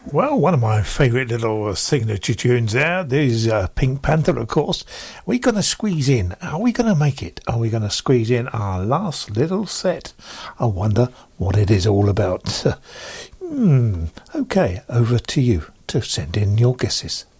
Well, one of my favourite little signature tunes there. There's Pink Panther, of course. We're going to squeeze in. Are we going to make it? Are we going to squeeze in our last little set? I wonder what it is all about. Okay, over to you to send in your guesses.